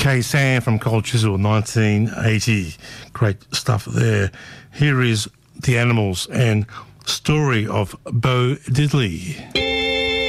Kay San from Cold Chisel, 1980. Great stuff there. Here is The Animals and Story of Bo Diddley.